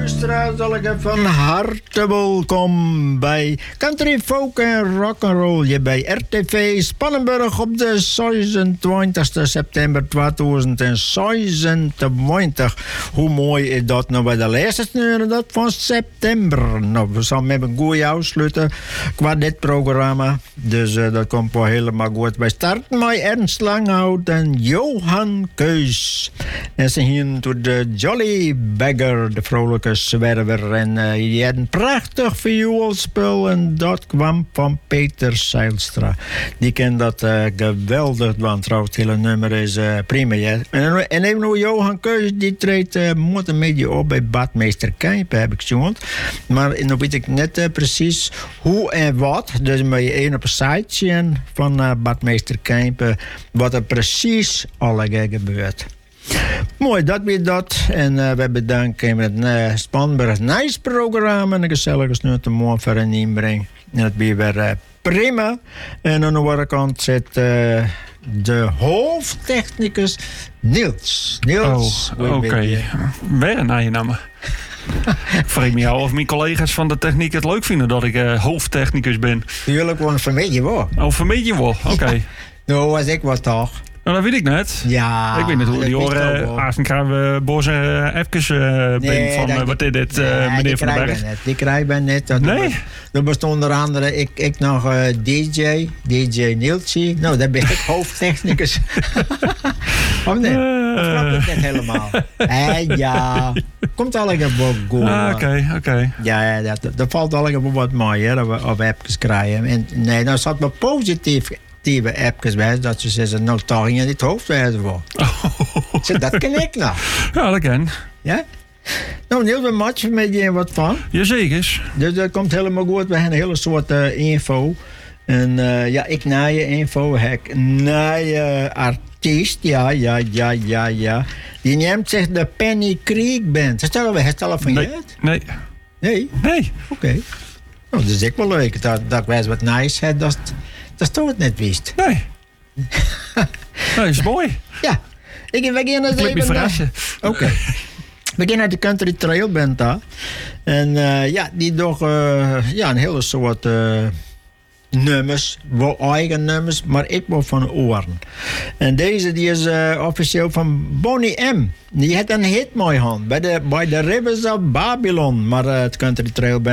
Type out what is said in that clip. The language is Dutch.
luisteraars, van harte welkom bij Country Folk en Rock'n'Roll. Je bij RTV Spannenburg op de 26 september 2026. Hoe mooi is dat nou bij de laatste uur dat van september? Nou, we zullen met een goeie afsluiten qua dit programma. Dus dat komt wel helemaal goed. Wij starten met Ernst Langhout en Johan Keus. En ze hier door de Jolly Bagger, de vrolijke zwerver. En die had een prachtig vioolspel en dat kwam van Peter Zijlstra. Die kent dat geweldig, want trouwens het hele nummer is prima. Ja. En even nu Johan Keus, die treedt moet een beetje op bij Badmeester Kijpen, heb ik gezien. Maar nu weet ik net precies hoe en wat. Dus met je een op een siteje van Badmeester Kijpen, wat er precies allemaal gebeurt. Mooi, dat weer dat. En we bedanken het Spannenburg Nice programma en een gezellige snuit morgen voor een inbreng. En het weer prima. En aan de andere kant zit de hoofdtechnicus Niels. Niels. Oké. Weer een naam. Ik vraag me jou of mijn collega's van de techniek het leuk vinden dat ik hoofdtechnicus ben. Tuurlijk, want vermeed je wel. Oh, vermeed je wel? Oké. Ja. Nou, was ik wat toch? Nou, dat weet ik net. Ja. Ik weet niet hoe die horen. Azen krijgen we boze even nee, van wat is dit, meneer Van den Berg? Die krijgen we net. Nee? Er bestond onder andere ik nog DJ Nieltje. Nou, daar ben ik hoofdtechnicus. Of nee? Dat snap ik net helemaal. Ja, komt allemaal goed. Oké. Ja, dat valt allemaal wat mooi, hè, op appjes krijgen. En nee, nou zat me positief appjes bij, dat ze zeggen, nou toch in het hoofd wijzen voor. Oh. Dat ken ik nog. Ja, dat ken. Ja? Nou, een heel veel match met je wat van. Jazeker. Dus dat komt helemaal goed. We hebben een hele soort info. En ik na je info, ik na je artiest, ja. Die neemt zich de Penny Creek Band. Stel van je uit? Nee? Oké. Nou, dat is ook wel leuk. Dat wijs wat nice hè, dat is toch het net wist. Nee, dat is mooi. Ja. We gaan eens even verrassen. Oké. We gaan naar de Country Trail Band daar. En die toch een hele soort nummers, wel eigen nummers, maar ik wil van oren. En deze die is officieel van Bonnie M. Die had een hit mooi hand bij de Rivers of Babylon, maar het Country Trail Band